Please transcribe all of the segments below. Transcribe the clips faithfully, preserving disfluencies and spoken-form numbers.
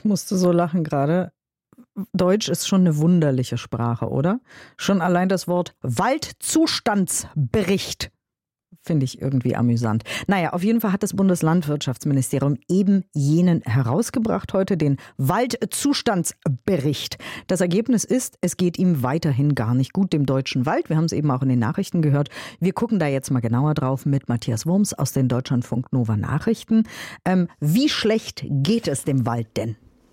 musste so lachen gerade. Deutsch ist schon eine wunderliche Sprache, oder? Schon allein das Wort Waldzustandsbericht finde ich irgendwie amüsant. Naja, auf jeden Fall hat das Bundeslandwirtschaftsministerium eben jenen herausgebracht heute, den Waldzustandsbericht. Das Ergebnis ist, es geht ihm weiterhin gar nicht gut, dem deutschen Wald. Wir haben es eben auch in den Nachrichten gehört. Wir gucken da jetzt mal genauer drauf mit Matthias Wurms aus den Deutschlandfunk Nova Nachrichten. Ähm, wie schlecht geht es dem Wald denn?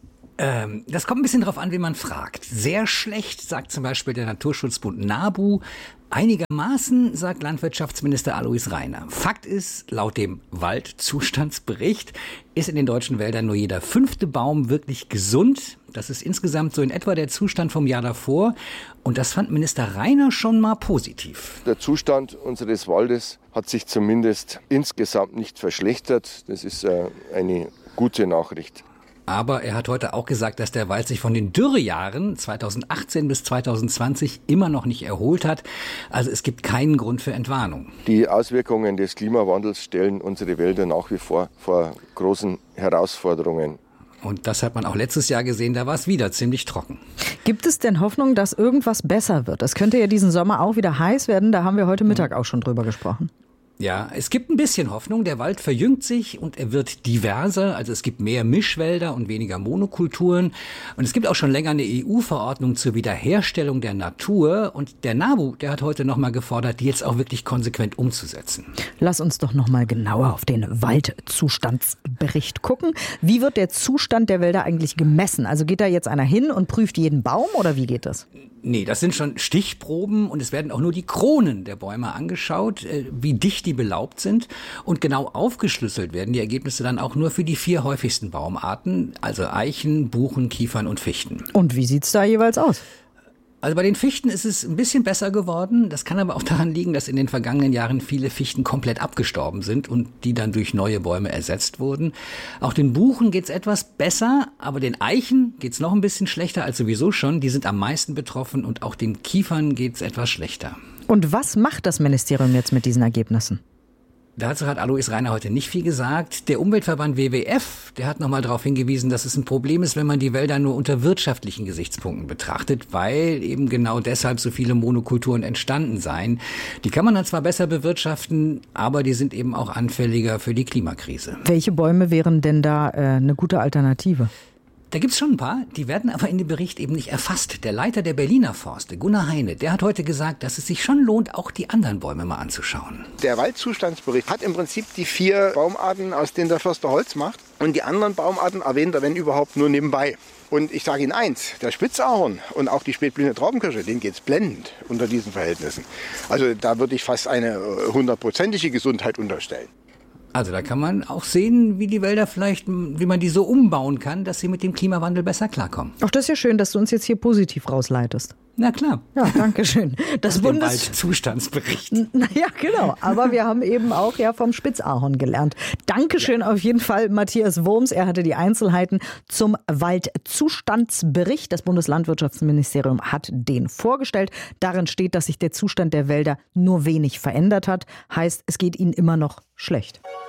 Ähm, das kommt ein bisschen drauf an, wie man fragt. Sehr schlecht, sagt zum Beispiel der Naturschutzbund NABU. Einigermaßen, sagt Landwirtschaftsminister Alois Rainer. Fakt ist, laut dem Waldzustandsbericht ist in den deutschen Wäldern nur jeder fünfte Baum wirklich gesund. Das ist insgesamt so in etwa der Zustand vom Jahr davor. Und das fand Minister Rainer schon mal positiv. Der Zustand unseres Waldes hat sich zumindest insgesamt nicht verschlechtert. Das ist äh, eine gute Nachricht. Aber er hat heute auch gesagt, dass der Wald sich von den Dürrejahren zweitausendachtzehn bis zweitausendzwanzig immer noch nicht erholt hat. Also es gibt keinen Grund für Entwarnung. Die Auswirkungen des Klimawandels stellen unsere Wälder nach wie vor vor großen Herausforderungen. Und das hat man auch letztes Jahr gesehen, da war es wieder ziemlich trocken. Gibt es denn Hoffnung, dass irgendwas besser wird? Es könnte ja diesen Sommer auch wieder heiß werden, da haben wir heute Mittag auch schon drüber gesprochen. Ja, es gibt ein bisschen Hoffnung. Der Wald verjüngt sich und er wird diverser. Also es gibt mehr Mischwälder und weniger Monokulturen. Und es gibt auch schon länger eine E U-Verordnung zur Wiederherstellung der Natur. Und der NABU, der hat heute nochmal gefordert, die jetzt auch wirklich konsequent umzusetzen. Lass uns doch nochmal genauer auf den Waldzustandsbericht gucken. Wie wird der Zustand der Wälder eigentlich gemessen? Also geht da jetzt einer hin und prüft jeden Baum oder wie geht das? Nee, das sind schon Stichproben und es werden auch nur die Kronen der Bäume angeschaut, wie dicht die belaubt sind. Und genau aufgeschlüsselt werden die Ergebnisse dann auch nur für die vier häufigsten Baumarten, also Eichen, Buchen, Kiefern und Fichten. Und wie sieht's da jeweils aus? Also bei den Fichten ist es ein bisschen besser geworden. Das kann aber auch daran liegen, dass in den vergangenen Jahren viele Fichten komplett abgestorben sind und die dann durch neue Bäume ersetzt wurden. Auch den Buchen geht's etwas besser, aber den Eichen geht's noch ein bisschen schlechter als sowieso schon. Die sind am meisten betroffen und auch den Kiefern geht's etwas schlechter. Und was macht das Ministerium jetzt mit diesen Ergebnissen? Dazu hat Alois Rainer heute nicht viel gesagt. Der Umweltverband W W F, der hat nochmal darauf hingewiesen, dass es ein Problem ist, wenn man die Wälder nur unter wirtschaftlichen Gesichtspunkten betrachtet, weil eben genau deshalb so viele Monokulturen entstanden seien. Die kann man dann zwar besser bewirtschaften, aber die sind eben auch anfälliger für die Klimakrise. Welche Bäume wären denn da äh, eine gute Alternative? Da gibt's schon ein paar, die werden aber in dem Bericht eben nicht erfasst. Der Leiter der Berliner Forste, Gunnar Heine, der hat heute gesagt, dass es sich schon lohnt, auch die anderen Bäume mal anzuschauen. Der Waldzustandsbericht hat im Prinzip die vier Baumarten, aus denen der Förster Holz macht. Und die anderen Baumarten erwähnt er, wenn überhaupt, nur nebenbei. Und ich sage Ihnen eins, der Spitzahorn und auch die spätblühende Traubenkirsche, denen geht's blendend unter diesen Verhältnissen. Also da würde ich fast eine hundertprozentige Gesundheit unterstellen. Also da kann man auch sehen, wie die Wälder vielleicht, wie man die so umbauen kann, dass sie mit dem Klimawandel besser klarkommen. Ach, das ist ja schön, dass du uns jetzt hier positiv rausleitest. Na klar. Ja, danke schön. Das Bundes- Waldzustandsbericht. Naja, genau. Aber wir haben eben auch ja vom Spitzahorn gelernt. Dankeschön ja. Auf jeden Fall, Matthias Wurms. Er hatte die Einzelheiten zum Waldzustandsbericht. Das Bundeslandwirtschaftsministerium hat den vorgestellt. Darin steht, dass sich der Zustand der Wälder nur wenig verändert hat. Heißt, es geht ihnen immer noch schlecht.